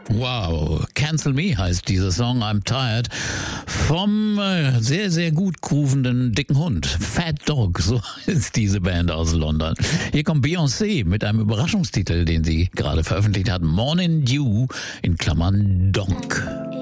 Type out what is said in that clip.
Wow, Cancel Me heißt dieser Song, I'm Tired, vom sehr, sehr gut groovenden dicken Hund. Fat Dog, so ist diese Band aus London. Hier kommt Beyoncé mit einem Überraschungstitel, den sie gerade veröffentlicht hat, Morning Dew in Klammern Donk.